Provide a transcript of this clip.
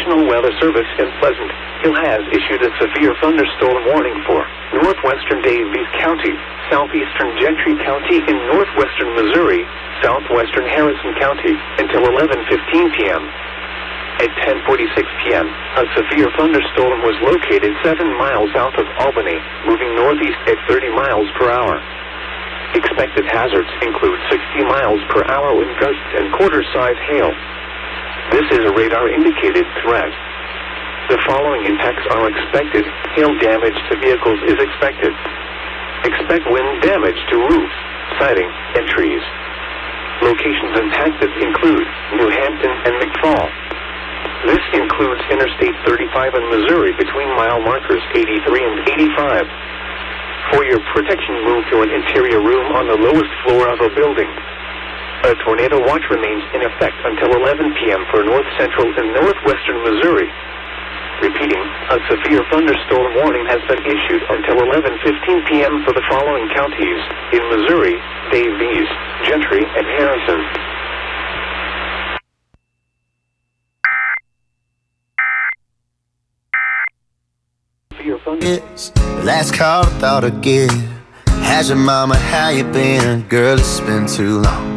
National Weather Service in Pleasant Hill has issued a severe thunderstorm warning for northwestern Daviess County, southeastern Gentry County in northwestern Missouri, southwestern Harrison County until 11:15 p.m. At 10:46 p.m., a severe thunderstorm was located 7 miles south of Albany, moving northeast at 30 miles per hour. Expected hazards include 60 miles per hour wind gusts and quarter-size hail. This is a radar-indicated threat. The following impacts are expected. Hail damage to vehicles is expected. Expect wind damage to roofs, siding, and trees. Locations impacted include New Hampton and McFall. This includes Interstate 35 in Missouri between mile markers 83 and 85. For your protection, move to an interior room on the lowest floor of a building. A tornado watch remains in effect until 11 p.m. for north central and northwestern Missouri. Repeating, a severe thunderstorm warning has been issued until 11:15 p.m. for the following counties in Missouri: Daviess, Gentry, and Harrison. It's the last call I thought I'd give. How's your mama, how you been? Girl, it's been too long.